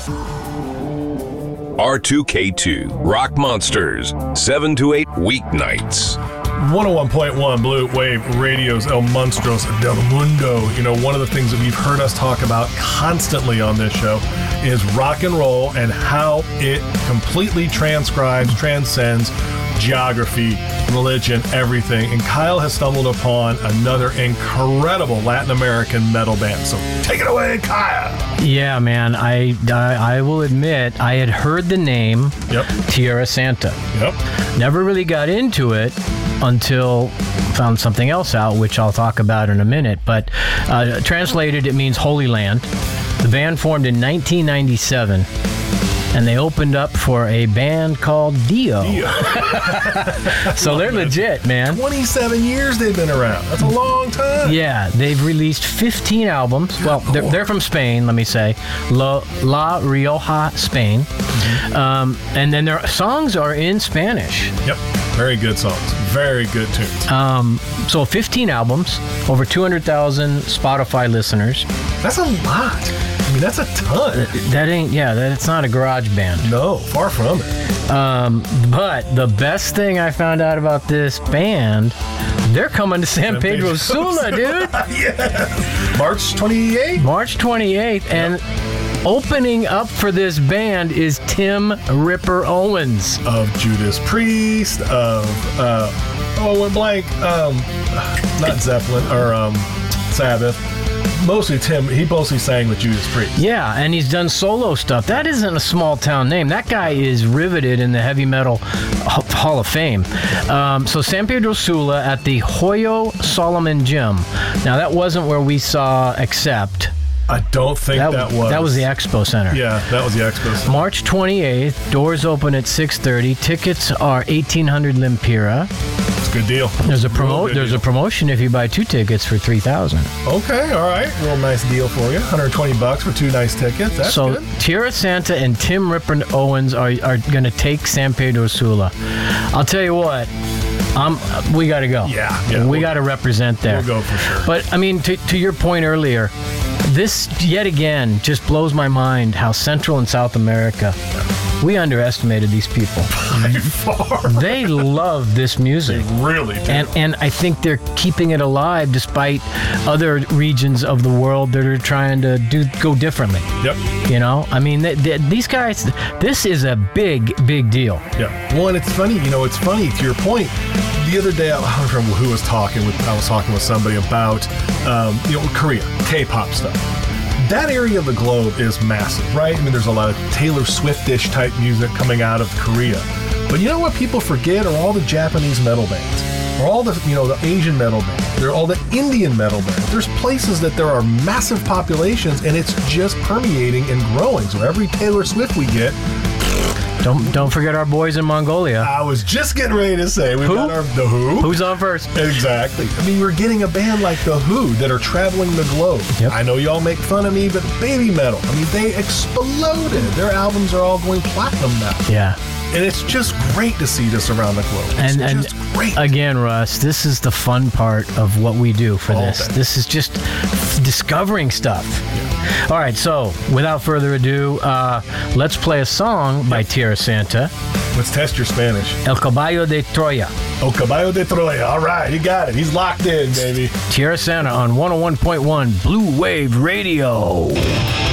R2K2, Rock Monsters, 7 to 8 weeknights. 101.1 Blue Wave Radio's El Monstros del Mundo. You know, one of the things that we've heard us talk about constantly on this show is rock and roll and how it completely transcends geography, religion, everything. And Kyle has stumbled upon another incredible Latin American metal band. So take it away, Kyle. Yeah, man. I will admit I had heard the name Tierra Santa. Never really got into it until found something else out, which I'll talk about in a minute. But translated, it means Holy Land. The band formed in 1997. And they opened up for a band called Dio. So they're legit, man. 27 years they've been around. That's a long time. Yeah, they've released 15 albums. Well, they're from Spain, let me say. La Rioja, Spain. Mm-hmm. And then their songs are in Spanish. Yep. Very good songs. Very good tunes. So 15 albums, over 200,000 Spotify listeners. That's a lot. I mean, that's a ton. That's not a garage band. No, far from it. But the best thing I found out about this band, they're coming to San Pedro Sula, dude. Yeah. March 28th? March 28th. And opening up for this band is Tim Ripper Owens. Of Judas Priest, of, we're blank, not Zeppelin, or Sabbath. Mostly Tim, he mostly sang with Judas Priest. Yeah, and he's done solo stuff. That isn't a small town name. That guy is riveted in the Heavy Metal Hall of Fame. So San Pedro Sula at the Hoyo Solomon Gym. Now, that wasn't where we saw Accept. I don't think that was. That was the Expo Center. Yeah, that was the Expo Center. March 28th, doors open at 6:30. Tickets are 1,800 Lempira. It's a good deal. There's a promotion if you buy 2 tickets for 3,000. Okay, all right. Real nice deal for you. $120 for 2 nice tickets. That's good. So Tierra Santa and Tim Ripper Owens are going to take San Pedro Sula. I'll tell you what. We got to go. Yeah. We got to represent there. We'll go for sure. But, I mean, to your point earlier, this, yet again, just blows my mind how Central and South America, we underestimated these people. By far. They love this music. They really do. And I think they're keeping it alive despite other regions of the world that are trying to go differently. Yep. You know? I mean, these guys, this is a big, big deal. Yeah. Well, and it's funny, to your point. The other day, I don't remember who was talking with. I was talking with somebody about, Korea, K-pop stuff. That area of the globe is massive, right? I mean, there's a lot of Taylor Swift-ish type music coming out of Korea. But you know what people forget are all the Japanese metal bands, or all the, the Asian metal bands, there are all the Indian metal bands. There's places that there are massive populations, and it's just permeating and growing. So every Taylor Swift we get. Don't forget our boys in Mongolia. I was just getting ready to say we've got The Who. Who's on first? Exactly. I mean, we're getting a band like The Who that are traveling the globe. Yep. I know y'all make fun of me, but baby metal. I mean, they exploded. Their albums are all going platinum now. Yeah. And it's just great to see this around the globe. It's just great. Again, Russ, this is the fun part of what we do for this. This is just discovering stuff. Yeah. All right, so without further ado, let's play a song by Tierra Santa. Let's test your Spanish. El Caballo de Troya. El Caballo de Troya. All right, you got it. He's locked in, baby. Tierra Santa on 101.1 Blue Wave Radio.